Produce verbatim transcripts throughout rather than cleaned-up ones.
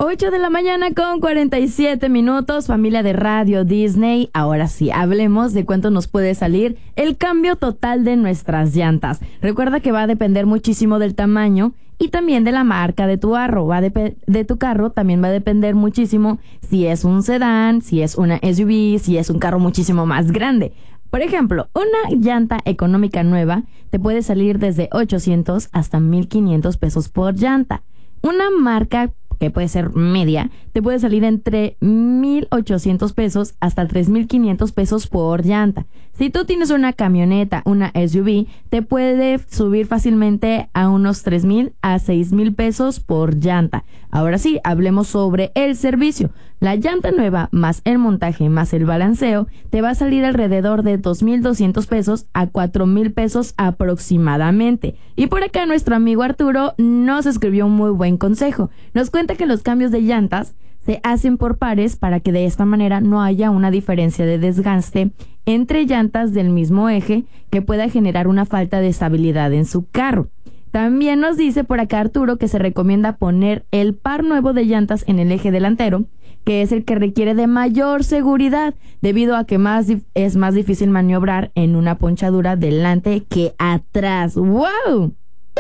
ocho de la mañana con cuarenta y siete minutos, familia de Radio Disney. Ahora sí, hablemos de cuánto nos puede salir el cambio total de nuestras llantas. Recuerda que va a depender muchísimo del tamaño y también de la marca de tu carro. Va a dep- de tu carro también va a depender muchísimo si es un sedán, si es una S U V, si es un carro muchísimo más grande. Por ejemplo, una llanta económica nueva te puede salir desde ochocientos hasta mil quinientos pesos por llanta. Una marca que puede ser media, te puede salir entre mil ochocientos pesos hasta tres mil quinientos pesos por llanta. Si tú tienes una camioneta, una S U V, te puede subir fácilmente a unos tres mil a seis mil pesos por llanta. Ahora sí, hablemos sobre el servicio. La llanta nueva más el montaje más el balanceo te va a salir alrededor de dos mil doscientos pesos a cuatro mil pesos aproximadamente. Y por acá nuestro amigo Arturo nos escribió un muy buen consejo. Nos cuenta que los cambios de llantas se hacen por pares para que de esta manera no haya una diferencia de desgaste entre llantas del mismo eje que pueda generar una falta de estabilidad en su carro. También nos dice por acá Arturo que se recomienda poner el par nuevo de llantas en el eje delantero, que es el que requiere de mayor seguridad, debido a que más dif- es más difícil maniobrar en una ponchadura delante que atrás. ¡Wow!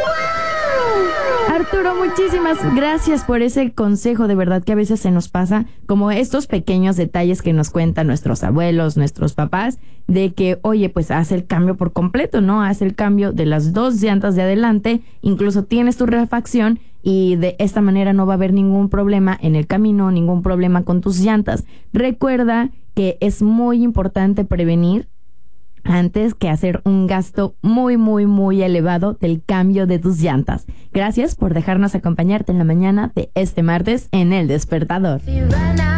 Arturo, muchísimas gracias por ese consejo. De verdad que a veces se nos pasa como estos pequeños detalles que nos cuentan nuestros abuelos, nuestros papás, de que, oye, pues haz el cambio por completo, ¿no? Haz el cambio de las dos llantas de adelante, incluso tienes tu refacción y de esta manera no va a haber ningún problema en el camino, ningún problema con tus llantas. Recuerda que es muy importante prevenir antes que hacer un gasto muy, muy, muy elevado del cambio de tus llantas. Gracias por dejarnos acompañarte en la mañana de este martes en El Despertador.